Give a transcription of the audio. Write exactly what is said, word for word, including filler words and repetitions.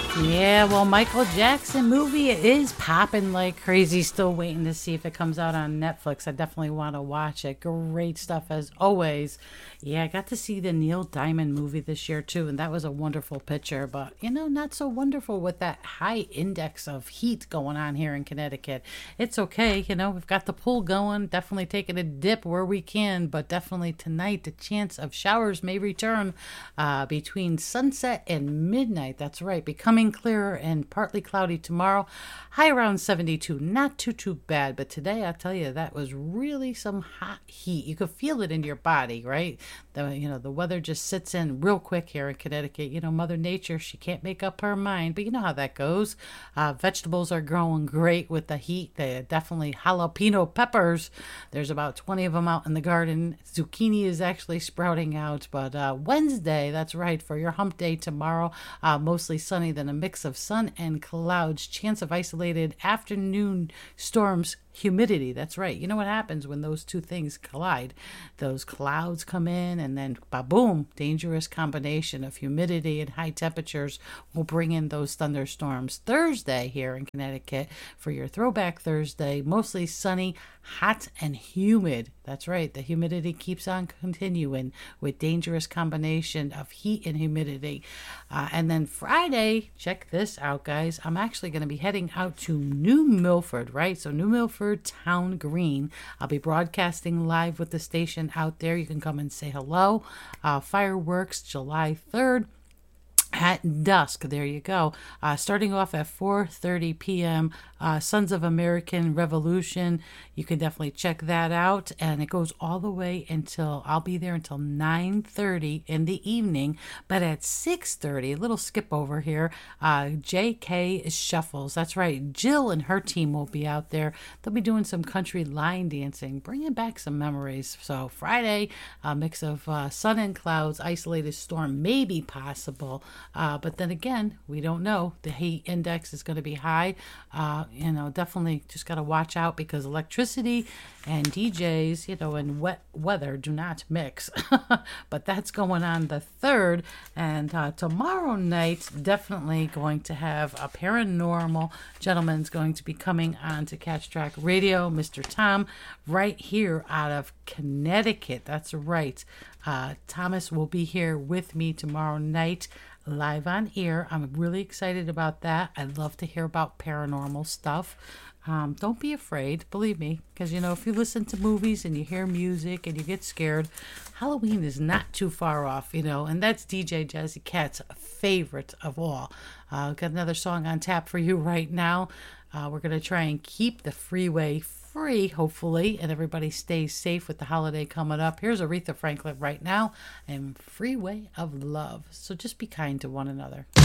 Yeah, well, Michael Jackson movie is popping like crazy. Still waiting to see if it comes out on Netflix. I definitely want to watch it. Great stuff as always. Yeah, I got to see the Neil Diamond movie this year too, and that was a wonderful picture. But you know, not so wonderful with that high index of heat going on here in Connecticut. It's okay, you know, we've got the pool going. Definitely taking a dip where we can, but definitely tonight the chance of showers may return uh, between sunset and midnight. That's right, becoming clearer and partly cloudy tomorrow. High around seventy-two. Not too too bad, but today I tell you that was really some hot heat. You could feel it in your body, right? The you know the weather just sits in real quick here in Connecticut. You know, Mother Nature, she can't make up her mind, but you know how that goes. Uh, vegetables are growing great with the heat. They definitely jalapeno peppers. There's about twenty of them out in the garden. Zucchini is actually sprouting out, but uh, Wednesday, that's right, for your hump day tomorrow, uh, mostly sunny, then a mix of sun and clouds. Chance of isolated afternoon storms. Humidity, that's right. You know what happens when those two things collide? Those clouds come in and then ba-boom, dangerous combination of humidity and high temperatures will bring in those thunderstorms. Thursday here in Connecticut for your throwback Thursday, mostly sunny, hot and humid. That's right. The humidity keeps on continuing with dangerous combination of heat and humidity. Uh, and then Friday, check this out, guys. I'm actually going to be heading out to New Milford, right? So New Milford Town Green. I'll be broadcasting live with the station out there. You can come and say hello. Uh, fireworks July third. At dusk, there you go. Uh, starting off at four thirty p.m. Uh, Sons of American Revolution. You can definitely check that out. And it goes all the way until, I'll be there until nine thirty in the evening. But at six thirty, a little skip over here, uh, J K Shuffles. That's right. Jill and her team will be out there. They'll be doing some country line dancing, bringing back some memories. So Friday, a mix of uh, sun and clouds, isolated storm may be possible. Uh, but then again, we don't know. The heat index is going to be high. Uh, you know, definitely just got to watch out because electricity and D Js, you know, and wet weather do not mix. But that's going on the third. And uh, tomorrow night, definitely going to have a paranormal gentleman's going to be coming on to Catch Track Radio, Mister Tom, right here out of Connecticut. That's right. Uh, Thomas will be here with me tomorrow night. Live on air. I'm really excited about that. I love to hear about paranormal stuff. Um, don't be afraid, believe me, because you know if you listen to movies and you hear music and you get scared, Halloween is not too far off, you know, and that's D J Jazzy Cat's favorite of all. Uh, got another song on tap for you right now. Uh, we're gonna try and keep the freeway free, hopefully, and everybody stays safe with the holiday coming up. Here's Aretha Franklin right now and Freeway of Love. So just be kind to one another.